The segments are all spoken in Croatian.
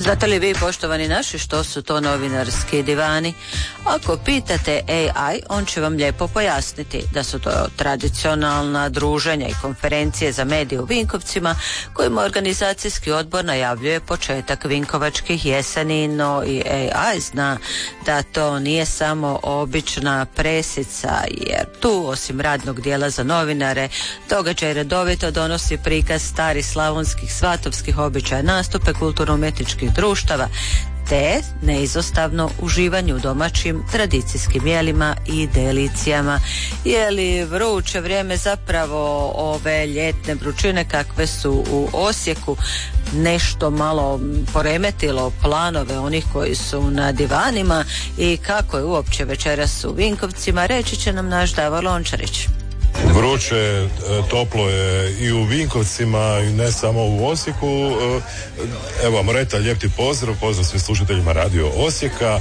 Znate li vi, poštovani naši, što su to novinarski divani? Ako pitate AI, on će vam lijepo pojasniti da su to tradicionalna druženja i konferencije za medije u Vinkovcima, kojima organizacijski odbor najavljuje početak Vinkovačkih jeseni, no i AI zna da to nije samo obična presica, jer tu, osim radnog dijela za novinare, događaj redovito donosi prikaz starih slavonskih, svatovskih običaja, nastupe kulturno-umjetničkih društava, te neizostavno uživanje u domaćim tradicijskim jelima i delicijama. Je li vruće vrijeme, zapravo ove ljetne vrućine kakve su u Osijeku, nešto malo poremetilo planove onih koji su na divanima i kako je uopće večeras u Vinkovcima, reći će nam naš Davor Lončarić. Vruće, toplo je i u Vinkovcima i ne samo u Osijeku. Evo, Amoreta, lijep ti pozdrav svim slušateljima Radio Osijeka.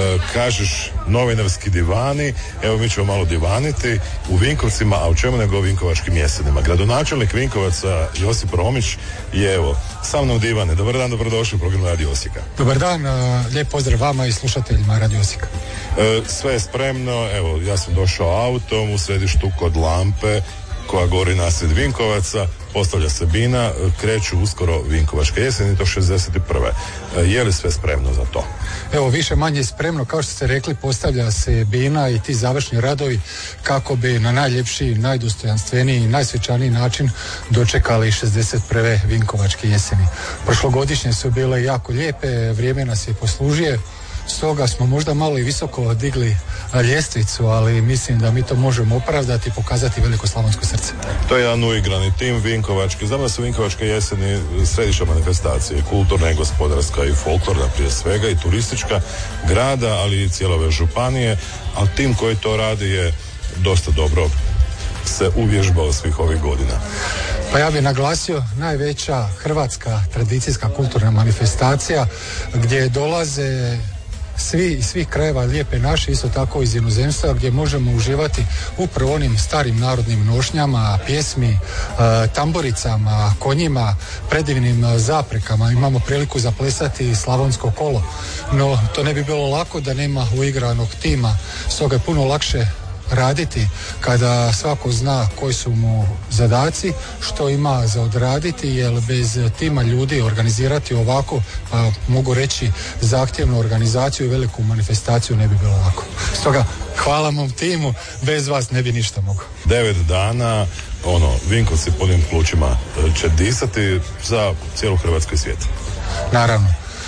Kažeš novinarski divani, evo mi ćemo malo divaniti u Vinkovcima, a u čemu nego o Vinkovačkim jesenima. Gradonačelnik Vinkovaca Josip Romić je evo sa mnom divane. Dobar dan, dobrodošli u program Radio Osijeka. Dobar dan, lijep pozdrav vama i slušateljima Radio Osijeka. Sve je spremno, evo ja sam došao autom u središtu kod lampe koja gori nasred Vinkovaca, postavlja se bina, kreću uskoro Vinkovačke jeseni, to 61. Je li sve spremno za to? Evo, više manje spremno, kao što ste rekli, postavlja se bina i ti završni radovi kako bi na najljepši, najdostojanstveniji i najsvečaniji način dočekali 61. Vinkovačke jeseni. Prošlogodišnje su bile jako lijepe, vrijeme nas je poslužije, stoga smo možda malo i visoko digli ljestvicu, ali mislim da mi to možemo opravdati i pokazati veliko slavonsko srce. To je jedan uigrani tim Vinkovački. Znam da su Vinkovačke jeseni središnja manifestacije, kulturna i gospodarska i folklorna prije svega i turistička grada, ali i cijelove županije, a tim koji to radi je dosta dobro se uvježbao svih ovih godina. Pa ja bih naglasio najveća hrvatska tradicijska kulturna manifestacija gdje dolaze svi iz svih krajeva lijepe naše, isto tako iz inozemstva, gdje možemo uživati upravo onim starim narodnim nošnjama, pjesmi, tamburicama, konjima, predivnim zaprekama. Imamo priliku zaplesati slavonsko kolo, no to ne bi bilo lako da nema uigranog tima, stoga je puno lakše raditi kada svako zna koji su mu zadaci, što ima za odraditi, jer bez tima ljudi organizirati ovako, pa mogu reći, zahtjevnu organizaciju i veliku manifestaciju ne bi bilo lako. Stoga hvala mom timu, bez vas ne bi ništa mogao. 9 dana, Vinkovci punim plućima će disati za cijelu Hrvatsku i svijet. Naravno.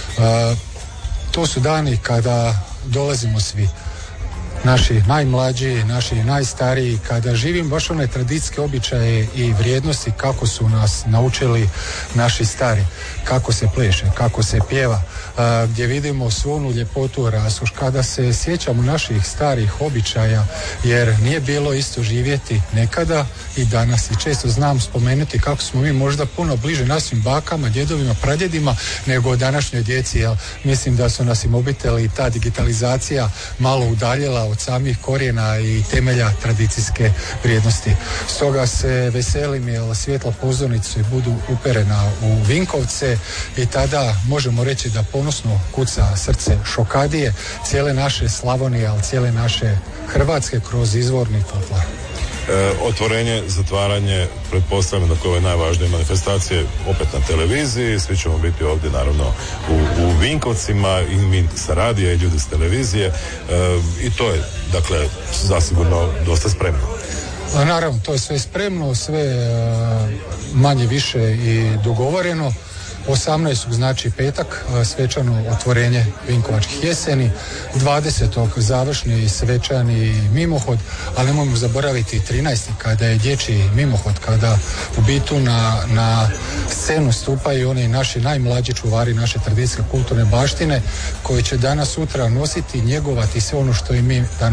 To su dani kada dolazimo svi. Naši najmlađi, naši najstariji, kada živim baš one tradicijske običaje i vrijednosti kako su nas naučili naši stari, kako se pleše, kako se pjeva, gdje vidimo svu onu ljepotu rasuš, kada se sjećamo naših starih običaja, jer nije bilo isto živjeti nekada i danas, i često znam spomenuti kako smo mi možda puno bliže našim bakama, djedovima, pradjedima nego današnjoj djeci, jer mislim da su nas i mobiteli i ta digitalizacija malo udaljila od samih korijena i temelja tradicijske vrijednosti. Stoga se veselim jer svjetla pozornice budu uperena u Vinkovce i tada možemo reći da ponosno kuca srce šokadije cijele naše Slavonije, ali cijele naše Hrvatske kroz izvorni folklor. Otvorenje, zatvaranje, pretpostavljam da ove najvažnije manifestacije opet na televiziji, svi ćemo biti ovdje naravno u Vinkovcima i mi sa radija i ljudi s televizije i to je dakle zasigurno dosta spremno. Naravno, to je sve spremno, sve manje više i dogovoreno. 18. znači petak, svečano otvorenje Vinkovačkih jeseni, 20. završni svečani mimohod, ali nemojmo zaboraviti 13. kada je dječji mimohod, kada u bitu na scenu stupaju oni naši najmlađi čuvari naše tradicijske kulturne baštine koji će danas sutra nositi, njegovati sve ono što i mi danas